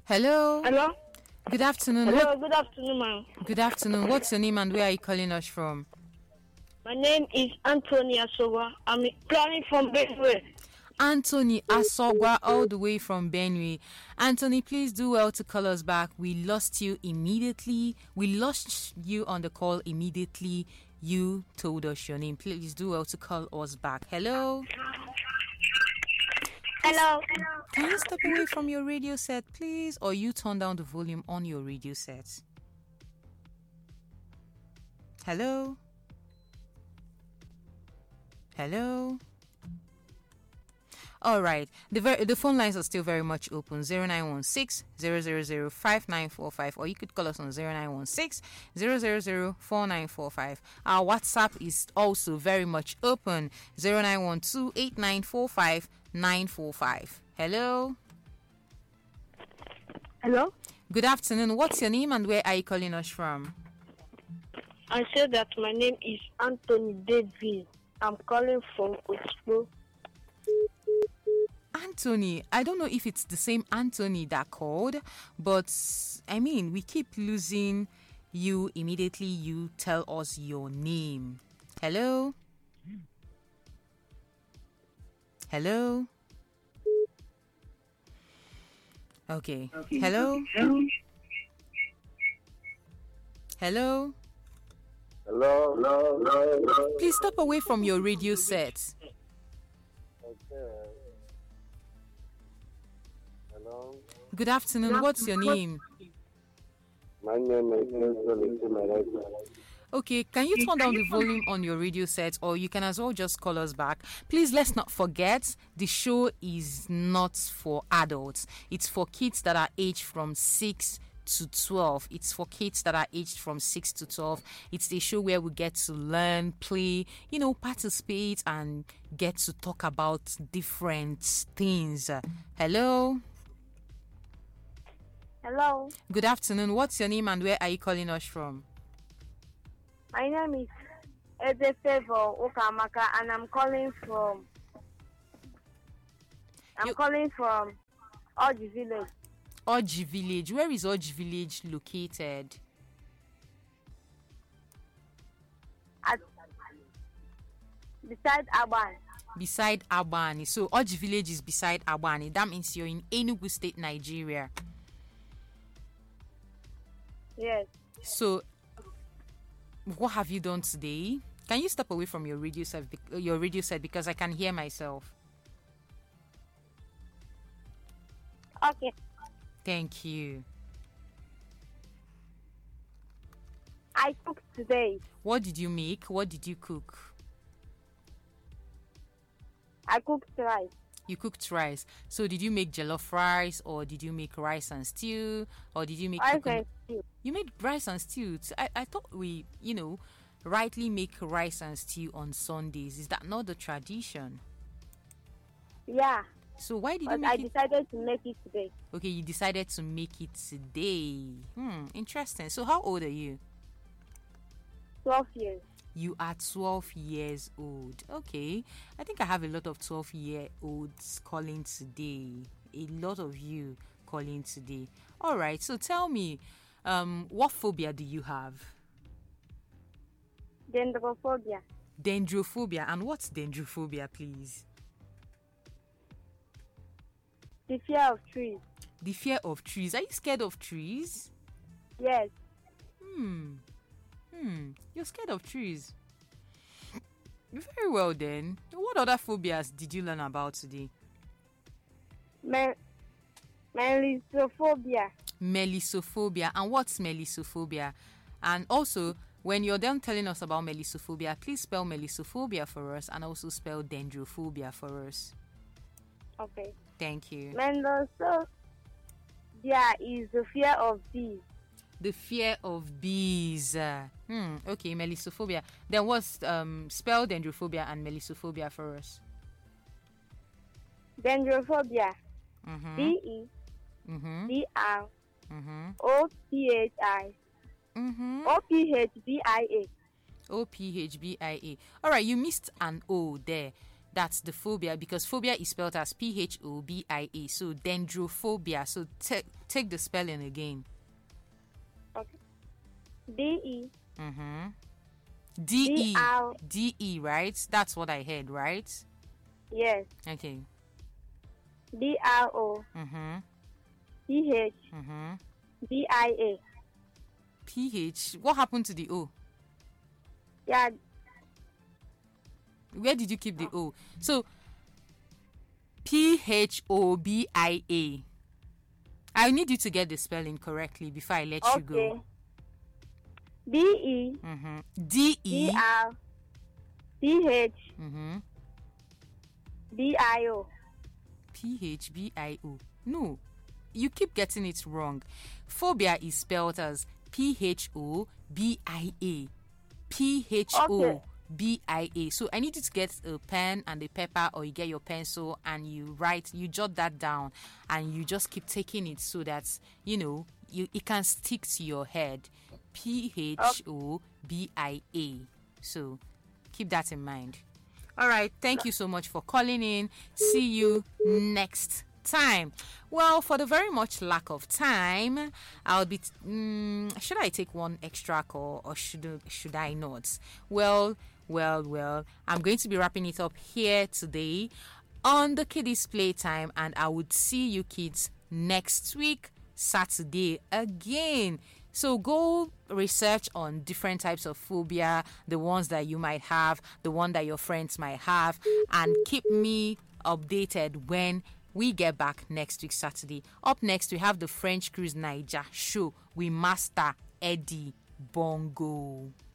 Hello. Hello? Good afternoon. Hello, good afternoon, ma'am. Good afternoon. What's your name and where are you calling us from? My name is Anthony Asoga. I'm calling from Benue. Anthony Asogwa, all the way from Benue. Anthony, please do well to call us back. We lost you immediately. We lost you on the call immediately. You told us your name. Please do well to call us back. Hello. Hello. Can you step away from your radio set, please? Or you turn down the volume on your radio set. Hello. Hello. All right. The phone lines are still very much open. 0916 000 5945, or you could call us on 0916 000 4945. Our WhatsApp is also very much open. 0912 8945 945. Hello. Hello? Good afternoon. What's your name and where are you calling us from? I said that my name is Anthony David. I'm calling from Oslo. Anthony, I don't know if it's the same Anthony that called, but I mean, we keep losing you immediately. You tell us your name. Hello? Hello? Okay. Hello? Hello? Hello. Please step away from your radio set. Okay. Hello. Good afternoon. What's your name? My name is Nelson. Okay, can you turn down the volume on your radio set, or you can as well just call us back. Please, let's not forget, the show is not for adults. It's for kids that are aged from 6 to 12. It's for kids that are aged from 6 to 12. It's the show where we get to learn, play, participate, and get to talk about different things. Hello? Hello. Good afternoon. What's your name and where are you calling us from? My name is Edefevo Okamaka, and I'm calling from Oji Village. Oji Village. Where is Oji Village located? Beside Aban. Beside Abani. So Oji Village is beside Abani. That means you're in Enugu State, Nigeria. Yes. So what have you done today? Can you step away from your radio set because I can hear myself? Okay. Thank you. I cooked today. What did you make? What did you cook? I cooked rice. You cooked rice. So did you make jollof rice, or did you make rice and stew, or did you make Rice and stew. You made rice and stew. I thought we, rightly make rice and stew on Sundays. Is that not the tradition? Yeah. So why did But you make I it? decided to make it today. Okay, you decided to make it today. Interesting. So how old are you? 12 years. You are 12 years old. Okay. I think I have a lot of 12-year-olds calling today. A lot of you calling today. All right. So tell me, what phobia do you have? Dendrophobia. Dendrophobia. And what's dendrophobia, please? The fear of trees. The fear of trees. Are you scared of trees? Yes. You're scared of trees. Very well then. What other phobias did you learn about today? Melissophobia. Melissophobia. And what's melissophobia? And also, when you're done telling us about melissophobia, please spell melissophobia for us and also spell dendrophobia for us. Okay. Thank you. Melissophobia is the fear of bees. The fear of bees. Okay, melissophobia. Then what's spell dendrophobia and melissophobia for us? Dendrophobia. DEDROPHI. OPHBIA. OPHBIA. All right, you missed an O there. That's the phobia, because phobia is spelled as phobia. So dendrophobia. So take the spelling again. Okay. D-E. Mm-hmm. D-R. D-E, right? That's what I heard, right? Yes. Okay. D-R-O. Mm-hmm. P-H. Mm-hmm. B-I-A. PH. What happened to the O? Yeah. Where did you keep the O? So PHOBIA. I need you to get the spelling correctly before I let you go. Okay. D-E. Mm-hmm. D-E. D-R. P-H. Mm-hmm. B-I-O. PHBIO. No, you keep getting it wrong. Phobia is spelled as PHOBIA. PHOBIA. So I need you to get a pen and a paper, or you get your pencil and you jot that down, and you just keep taking it so that it can stick to your head. PHOBIA. So keep that in mind. All right, thank you so much for calling in. See you next time. Well, for the very much lack of time, I'll be should I take one extra call, or should I not? Well, I'm going to be wrapping it up here today on the Kiddies Playtime, and I would see you kids next week Saturday again. So go research on different types of phobia, the ones that you might have, the one that your friends might have, and keep me updated when we get back next week Saturday. Up next, we have the French Cruise Niger show with Master Eddie Bongo.